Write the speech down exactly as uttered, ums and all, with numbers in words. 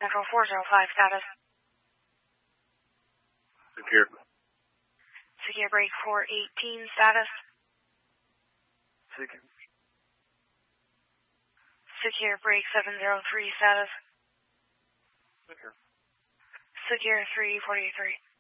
Metro four zero five status. Secure. Secure break four eighteen status. Secure. Secure break seven zero three status. Secure. Secure three forty-three.